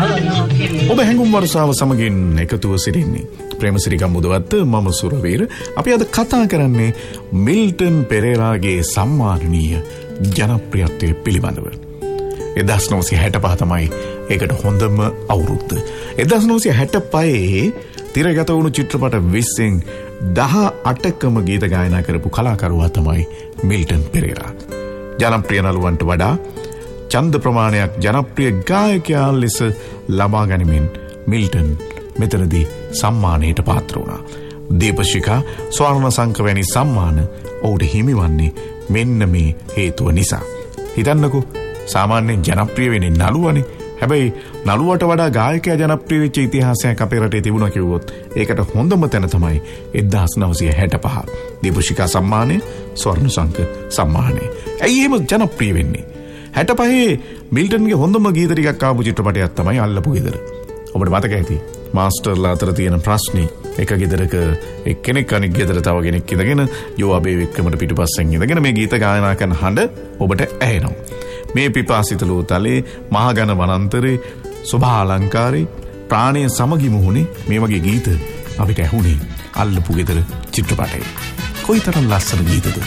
ඔබ හැඟුම් වර්ෂාව සමගින් එකතුව සිටින්නේ ප්‍රේමසිරි ගම්මුදවත්ත මම සුරවීර. අපි අද කතා කරන්නේ මිල්ටන් පෙරේරාගේ සම්මානනීය ජනප්‍රියත්වය පිළිබඳව. 1965 තමයි ඒකට හොඳම අවුරුද්ද. 1965 තිරගත වුණු චිත්‍රපට 20න් 18කම ගීත ගායනා කරපු කලාකරුවා තමයි මිල්ටන් පෙරේරා. ජනප්‍රිය නළුවන්ට වඩා ඡන්ද ප්‍රමාණයක් ජනප්‍රිය ගායකයා ලෙස ලබා ගනිමින් මිල්ටන් මෙතනදී සම්මානයට පාත්‍ර වුණා. දීපශිඛා, ස්වර්ණ සංක වැනි සම්මාන ඔහුට හිමිවන්නේ මෙන්න මේ හේතුව නිසා. හිතන්නකෝ, සාමාන්‍යයෙන් ජනප්‍රිය වෙන්නේ නළුවනේ. හැබැයි නළුවට වඩා ගායකයා ජනප්‍රිය වෙච්ච ඉතිහාසයක් අපේ රටේ තිබුණා කිව්වොත් ඒකට හොඳම තැන තමයි 1965 දීපශිඛා සම්මානය, ස්වර්ණ සංක සම්මානය. ඇයි එහෙම ජනප්‍රිය වෙන්නේ? 65 මිල්ටන්ගේ හොඳම ගීත ටිකක් ආපු චිත්‍රපටයක් තමයි අල්ලපු ගෙදර. ඔබට මතක ඇති මාස්ටර්ලා අතර තියෙන ප්‍රශ්නේ, එක ගෙදරක එක්කෙනෙක් අනෙක් ගෙදර තව කෙනෙක් ඉඳගෙන යෝබේ වික්‍රමට පිටුපස්සෙන් ඉඳගෙන මේ ගීත ගායනා කරන හඬ ඔබට ඇහෙනවා. මේ පිපාසිතලෝ තලේ මහගන වනාන්තරේ සුභාලංකාරේ ප්‍රාණය සමගි මුහුණේ මේ වගේ ගීත අපිට ඇහුනේ අල්ලපු ගෙදර චිත්‍රපටයේ. කොයිතරම් ලස්සන ගීතද!